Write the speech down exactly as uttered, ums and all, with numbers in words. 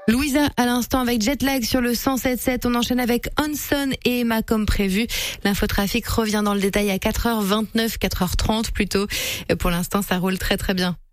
Louisa à l'instant avec Jetlag sur le cent sept sept. On enchaîne avec Hanson et Emma comme prévu. L'infotrafic revient dans le détail à quatre heures vingt-neuf, quatre heures trente plutôt. Pour l'instant, ça roule très très bien.